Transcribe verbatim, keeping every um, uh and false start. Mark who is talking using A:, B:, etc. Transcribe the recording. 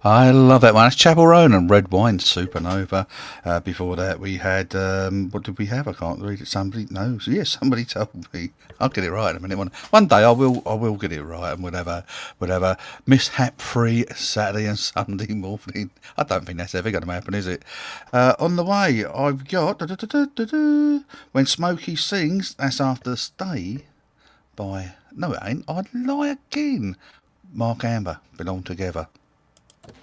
A: I love that one. It's Chapel Roan and Red Wine Supernova. Uh, before that, we had um, what did we have? I can't read it. Somebody knows. Yes, somebody told me. I'll get it right in a minute. One, one day I will. I will get it right, and we'll have a, we'll have a mishap-free Saturday and Sunday morning. I don't think that's ever going to happen, is it? Uh, on the way, I've got da, da, da, da, da, da. When Smokey Sings. That's after Stay by. No, it ain't. I'd lie again. Mark Amber. Belong Together.